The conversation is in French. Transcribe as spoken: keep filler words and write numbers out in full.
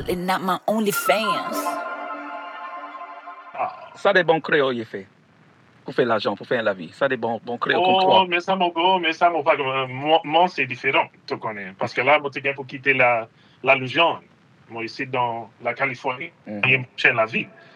and not my only fans. Ah. Ça des bons créoles, il fait. Pour faire l'argent, pour faire la vie. Ça des bons, bons créoles Oh, comme toi. mais ça, mon gars, mais ça, mon pas, moi, moi, c'est différent, tu connais. Parce que là, moi, tu pour quitter la, la Louisiane. Moi, ici, dans la Californie, Mhm. il y a la vie.